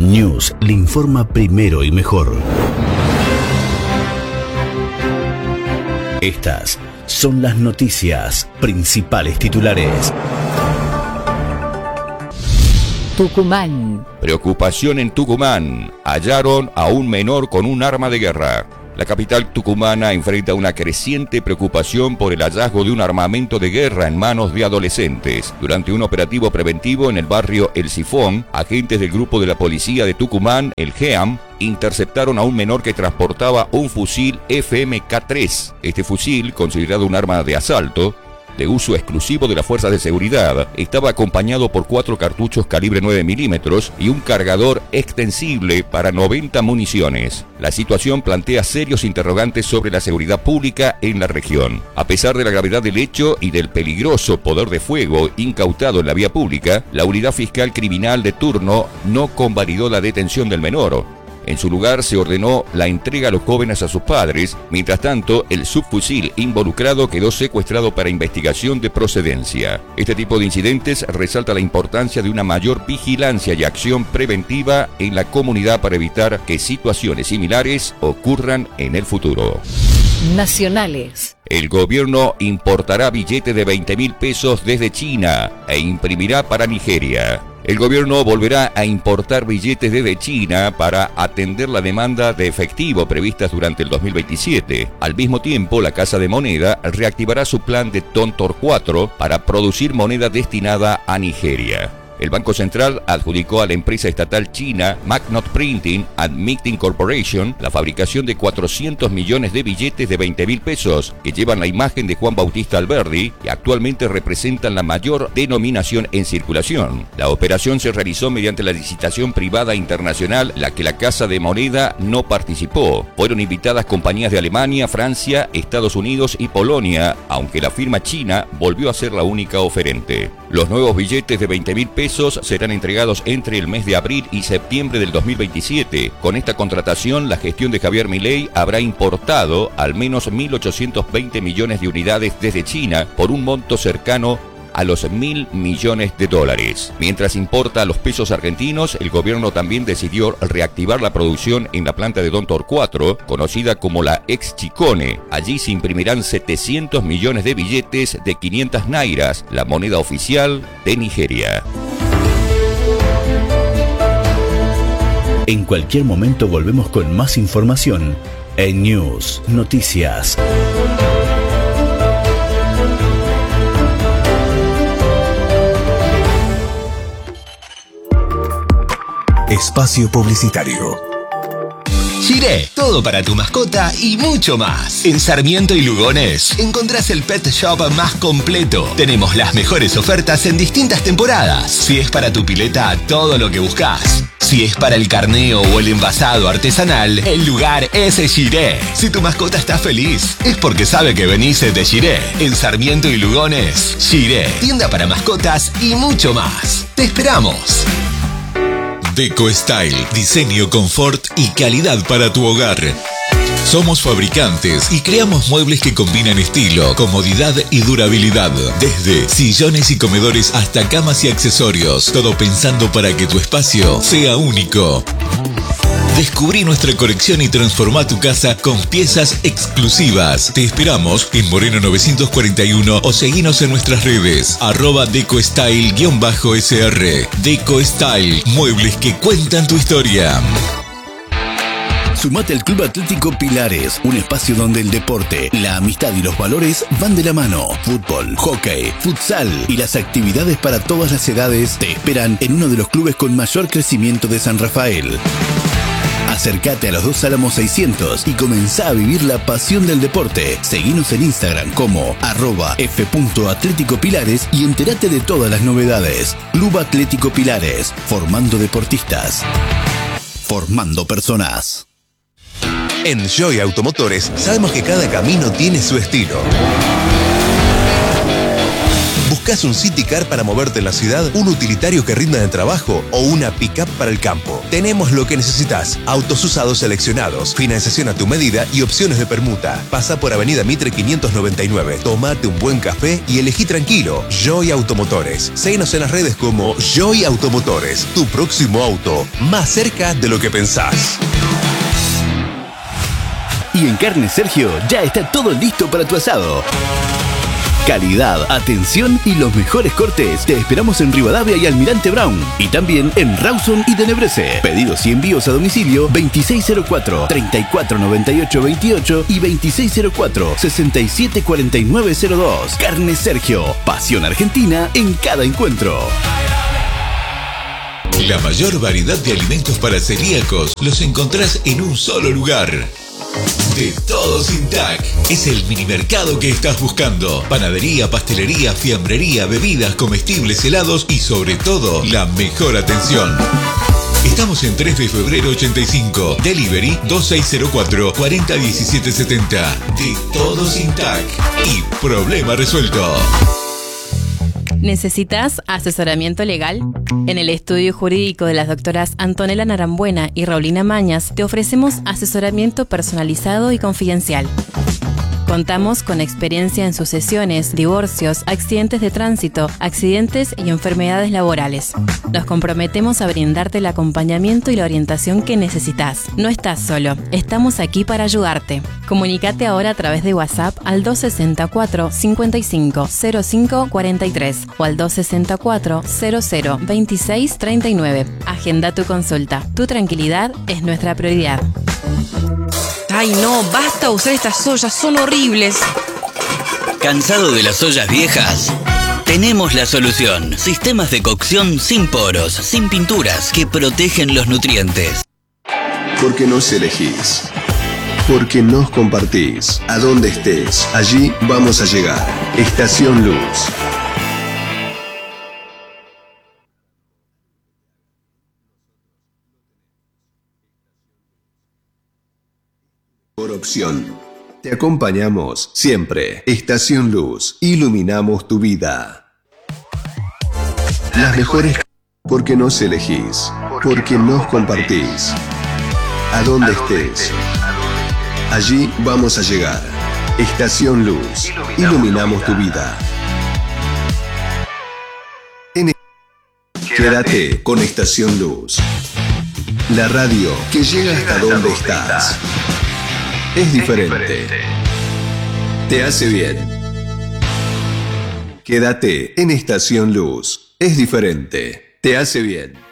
News le informa primero y mejor. Estas son las noticias, principales titulares. Tucumán. Preocupación en Tucumán. Hallaron a un menor con un arma de guerra. La capital tucumana enfrenta una creciente preocupación por el hallazgo de un armamento de guerra en manos de adolescentes. Durante un operativo preventivo en el barrio El Sifón, agentes del grupo de la policía de Tucumán, el GEAM, interceptaron a un menor que transportaba un fusil FMK3. Este fusil, considerado un arma de asalto, de uso exclusivo de las fuerzas de seguridad, estaba acompañado por 4 cartuchos calibre 9 milímetros y un cargador extensible para 90 municiones. La situación plantea serios interrogantes sobre la seguridad pública en la región. A pesar de la gravedad del hecho y del peligroso poder de fuego incautado en la vía pública, la unidad fiscal criminal de turno no convalidó la detención del menor. En su lugar se ordenó la entrega a los jóvenes a sus padres. Mientras tanto, el subfusil involucrado quedó secuestrado para investigación de procedencia. Este tipo de incidentes resalta la importancia de una mayor vigilancia y acción preventiva en la comunidad para evitar que situaciones similares ocurran en el futuro. Nacionales. El gobierno importará billetes de 20.000 pesos desde China e imprimirá para Nigeria. El gobierno volverá a importar billetes desde China para atender la demanda de efectivo previstas durante el 2027. Al mismo tiempo, la Casa de Moneda reactivará su plan de Tontor 4 para producir moneda destinada a Nigeria. El Banco Central adjudicó a la empresa estatal china Magnet Printing and Meeting Corporation la fabricación de 400 millones de billetes de 20.000 pesos que llevan la imagen de Juan Bautista Alberdi y actualmente representan la mayor denominación en circulación. La operación se realizó mediante la licitación privada internacional, la que la Casa de Moneda no participó. Fueron invitadas compañías de Alemania, Francia, Estados Unidos y Polonia, aunque la firma china volvió a ser la única oferente. Los nuevos billetes de 20.000 pesos serán entregados entre el mes de abril y septiembre del 2027. Con esta contratación, la gestión de Javier Milei habrá importado al menos 1.820 millones de unidades desde China por un monto cercano a los $1.000 millones. Mientras importa los pesos argentinos, el gobierno también decidió reactivar la producción en la planta de Tontor 4, conocida como la Ex Chicone. Allí se imprimirán 700 millones de billetes de 500 nairas, la moneda oficial de Nigeria. En cualquier momento volvemos con más información en News Noticias. Espacio publicitario. Giré, todo para tu mascota y mucho más. En Sarmiento y Lugones encontrás el pet shop más completo. Tenemos las mejores ofertas en distintas temporadas. Si es para tu pileta, todo lo que buscas. Si es para el carneo o el envasado artesanal, el lugar es Giré. Si tu mascota está feliz, es porque sabe que venís de Giré. En Sarmiento y Lugones, Giré, tienda para mascotas y mucho más. ¡Te esperamos! Deco Style, diseño, confort y calidad para tu hogar. Somos fabricantes y creamos muebles que combinan estilo, comodidad y durabilidad. Desde sillones y comedores hasta camas y accesorios. Todo pensando para que tu espacio sea único. Descubrí nuestra colección y transformá tu casa con piezas exclusivas. Te esperamos en Moreno 941 o seguinos en nuestras redes. @DecoStyle_SR. Deco Style, muebles que cuentan tu historia. Sumate al Club Atlético Pilares, un espacio donde el deporte, la amistad y los valores van de la mano. Fútbol, hockey, futsal y las actividades para todas las edades te esperan en uno de los clubes con mayor crecimiento de San Rafael. Acércate a los Dos Álamos 600 y comenzá a vivir la pasión del deporte. Seguinos en Instagram como @f.atléticopilares y entérate de todas las novedades. Club Atlético Pilares, formando deportistas, formando personas. En Joy Automotores sabemos que cada camino tiene su estilo. ¿Buscas un City Car para moverte en la ciudad? ¿Un utilitario que rinda en el trabajo? ¿O una pick-up para el campo? Tenemos lo que necesitas. Autos usados seleccionados, financiación a tu medida y opciones de permuta. Pasa por Avenida Mitre 599. Tómate un buen café y elegí tranquilo. Joy Automotores. Síguenos en las redes como Joy Automotores. Tu próximo auto, más cerca de lo que pensás. Y en Carne Sergio ya está todo listo para tu asado. Calidad, atención y los mejores cortes. Te esperamos en Rivadavia y Almirante Brown. Y también en Rawson y Tenebrese. Pedidos y envíos a domicilio 2604-349828 y 2604-674902. Carne Sergio. Pasión argentina en cada encuentro. La mayor variedad de alimentos para celíacos los encontrás en un solo lugar. De Todo Sin TAC. Es el minimercado que estás buscando. Panadería, pastelería, fiambrería, bebidas, comestibles, helados y sobre todo, la mejor atención. Estamos en 3 de febrero 85. Delivery 2604-401770. De Todo Sin TAC. Y problema resuelto. ¿Necesitas asesoramiento legal? En el estudio jurídico de las doctoras Antonella Narambuena y Raulina Mañas te ofrecemos asesoramiento personalizado y confidencial. Contamos con experiencia en sucesiones, divorcios, accidentes de tránsito, accidentes y enfermedades laborales. Nos comprometemos a brindarte el acompañamiento y la orientación que necesitas. No estás solo, estamos aquí para ayudarte. Comunícate ahora a través de WhatsApp al 264 55 05 43 o al 264 00 26 39. Agenda tu consulta. Tu tranquilidad es nuestra prioridad. Ay, no, basta usar estas ollas, son horribles. ¿Cansado de las ollas viejas? Tenemos la solución. Sistemas de cocción sin poros, sin pinturas, que protegen los nutrientes. Porque nos elegís. Porque nos compartís. A donde estés, allí vamos a llegar. Estación Luz. Por opción. Te acompañamos siempre. Estación Luz. Iluminamos tu vida. Las mejores porque nos elegís. Porque nos compartís. A donde estés. Allí vamos a llegar. Estación Luz. Iluminamos tu vida. Quédate con Estación Luz. La radio que llega hasta donde estás. Es diferente. Te hace bien. Quédate en Estación Luz. Es diferente. Te hace bien.